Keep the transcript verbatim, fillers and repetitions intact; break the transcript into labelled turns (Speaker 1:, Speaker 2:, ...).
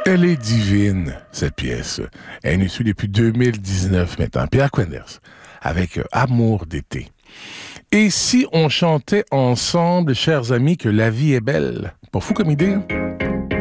Speaker 1: Elle est divine, cette pièce. Elle est issue depuis deux mille dix-neuf maintenant. Pierre Quenders, avec euh, Amour d'été. Et si on chantait ensemble, chers amis, que la vie est belle? Pour fou comme idée, hein?